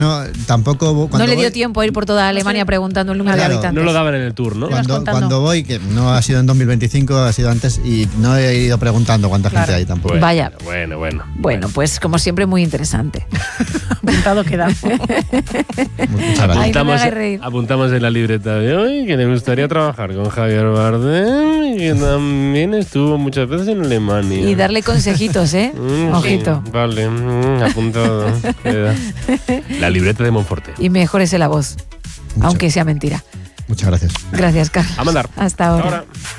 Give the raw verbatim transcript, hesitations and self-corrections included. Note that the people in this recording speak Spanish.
No, tampoco... No le dio voy, tiempo a ir por toda Alemania preguntando el número claro, de habitantes. No lo daban en el tour, ¿no? Cuando, cuando voy, que no ha sido en dos mil veinticinco, ha sido antes, y no he ido preguntando cuánta Claro. gente hay tampoco. Bueno, Vaya. Bueno, bueno. Bueno, pues como siempre muy interesante. Apuntado queda. Muchas gracias. Ay, no me Apuntamos, hagas reír. apuntamos en la libreta de hoy que le gustaría trabajar con Javier Bardem y que también estuvo muchas veces en Alemania. Y darle consejitos, ¿eh? Mm, Ojito. sí, vale, mm, apuntado. Queda. La libreta de Monforte. Y mejórese la voz, Mucho. aunque sea mentira. Muchas gracias. Gracias, Carlos. A mandar. Hasta ahora. Ahora.